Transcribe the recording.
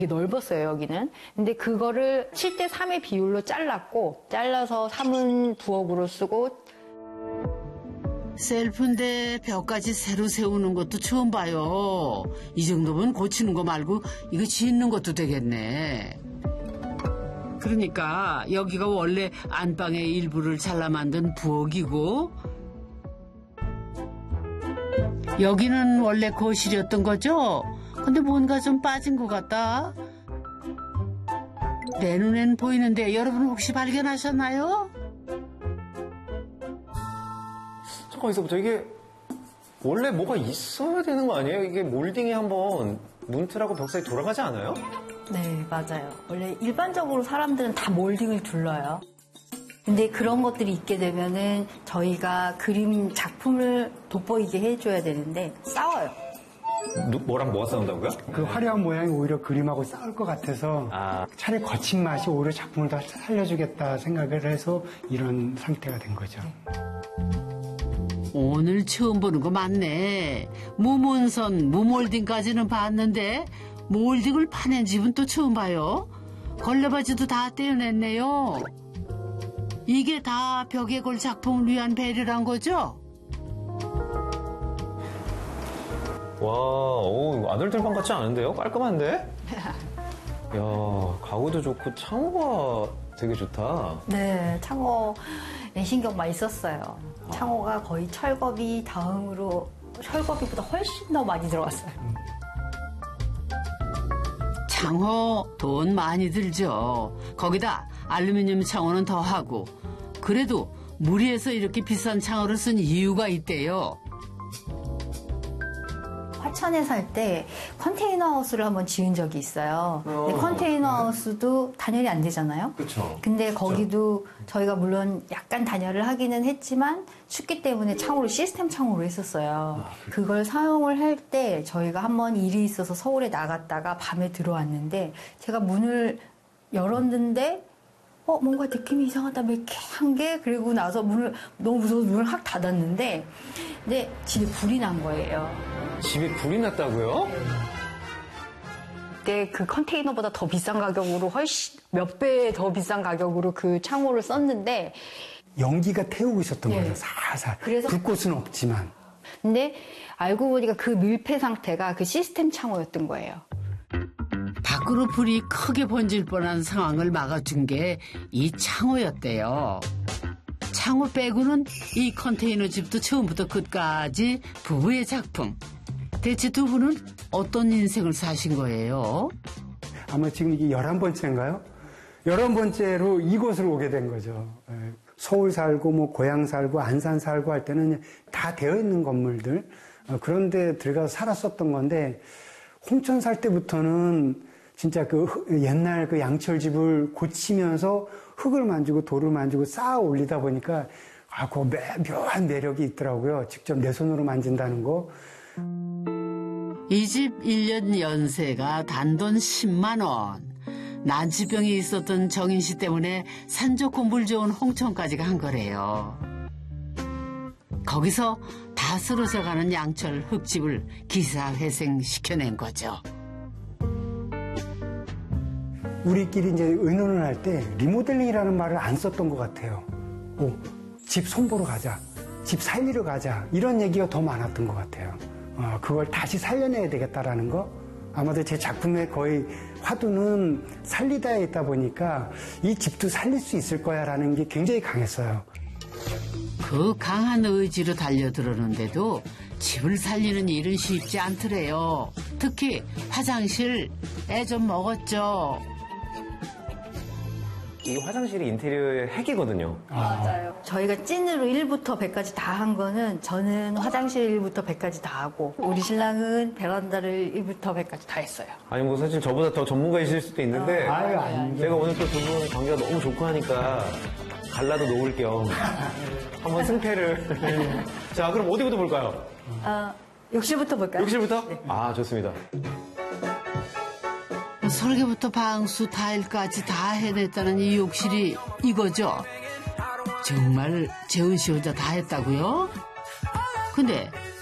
되게 넓었어요, 여기는. 근데 그거를 7대3의 비율로 잘라서 3은 부엌으로 쓰고. 셀프인데 벽까지 새로 세우는 것도 처음 봐요. 이 정도면 고치는 거 말고 이거 짓는 것도 되겠네. 그러니까 여기가 원래 안방의 일부를 잘라 만든 부엌이고 여기는 원래 거실이었던 거죠? 근데 뭔가 좀 빠진 것 같다. 내 눈엔 보이는데 여러분 혹시 발견하셨나요? 잠깐 있어보자. 이게 원래 뭐가 있어야 되는 거 아니에요? 이게 몰딩이 한번 문틀하고 벽사이 돌아가지 않아요? 네, 맞아요. 원래 일반적으로 사람들은 다 몰딩을 둘러요. 근데 그런 것들이 있게 되면은 저희가 그림 작품을 돋보이게 해줘야 되는데 싸워요. 뭐랑 뭐가 싸운다고요? 그 화려한 모양이 오히려 그림하고 싸울 것 같아서 차라리 거친 맛이 오히려 작품을 더 살려주겠다 생각을 해서 이런 상태가 된 거죠. 오늘 처음 보는 거 맞네. 무문선, 무몰딩까지는 봤는데 몰딩을 파낸 집은 또 처음 봐요. 걸레바지도 다 떼어냈네요. 이게 다 벽에 걸 작품을 위한 배려란 거죠? 와, 아들들 방 같지 않은데요? 깔끔한데? 야, 가구도 좋고 창호가 되게 좋다. 네, 창호에 신경 많이 썼어요. 창호가 거의 철거비 다음으로 철거비보다 훨씬 더 많이 들어갔어요. 창호 돈 많이 들죠. 거기다 알루미늄 창호는 더 하고. 그래도 무리해서 이렇게 비싼 창호를 쓴 이유가 있대요. 화천에 살 때 컨테이너 하우스를 한번 지은 적이 있어요. 근데 컨테이너 하우스도 단열이 안 되잖아요. 그렇죠. 근데 거기도 저희가 물론 약간 단열을 하기는 했지만 춥기 때문에 창호를 시스템 창호로 했었어요. 그걸 사용을 할 때 저희가 한번 일이 있어서 서울에 나갔다가 밤에 들어왔는데 제가 문을 열었는데 뭔가 느낌이 이상하다, 매캐한 게. 그리고 나서 문을 너무 무서워서 문을 확 닫았는데 근데 집에 불이 난 거예요. 집에 불이 났다고요? 그때 그 컨테이너보다 더 비싼 가격으로 훨씬 몇 배 더 비싼 가격으로 그 창호를 썼는데 연기가 태우고 있었던 거죠. 살살. 그래서 불꽃은 없지만. 근데 알고 보니까 그 밀폐 상태가 그 시스템 창호였던 거예요. 밖으로 불이 크게 번질 뻔한 상황을 막아준 게 이 창호였대요. 창호 빼고는 이 컨테이너 집도 처음부터 끝까지 부부의 작품. 대체 두 분은 어떤 인생을 사신 거예요? 아마 지금 이게 11번째인가요? 11번째로 이곳으로 오게 된 거죠. 서울 살고 뭐 고향 살고 안산 살고 할 때는 다 되어 있는 건물들 그런데 들어가서 살았었던 건데 홍천 살 때부터는 진짜 그 옛날 그 양철집을 고치면서 흙을 만지고 돌을 만지고 쌓아 올리다 보니까 그 묘한 매력이 있더라고요. 직접 내 손으로 만진다는 거. 이 집 1년 연세가 단돈 10만 원. 난치병이 있었던 정인 씨 때문에 산 좋고 물 좋은 홍천까지 간 거래요. 거기서 다 쓰러져가는 양철 흙집을 기사회생 시켜낸 거죠. 우리끼리 이제 의논을 할 때 리모델링이라는 말을 안 썼던 것 같아요. 집 손보러 가자, 집 살리러 가자 이런 얘기가 더 많았던 것 같아요. 그걸 다시 살려내야 되겠다라는 거. 아마도 제 작품의 거의 화두는 살리다에 있다 보니까 이 집도 살릴 수 있을 거야라는 게 굉장히 강했어요. 그 강한 의지로 달려들었는데도 집을 살리는 일은 쉽지 않더래요. 특히 화장실 애 좀 먹었죠. 이 화장실이 인테리어의 핵이거든요. 맞아요. 저희가 찐으로 1부터 100까지 다 한 거는 저는 화장실 1부터 100까지 다 하고 우리 신랑은 베란다를 1부터 100까지 다 했어요. 아니 뭐 사실 저보다 더 전문가이실 수도 있는데 제가 오늘 또 두 분 관계가 너무 좋고 하니까 갈라도 놓을 겸 한번 승패를 자 그럼 어디부터 볼까요? 욕실부터 볼까요? 욕실부터? 네. 좋습니다. 설계부터 방수, 타일까지 다 해냈다는 이 욕실이 이거죠? 정말 재훈 씨 혼자 다 했다고요? 근데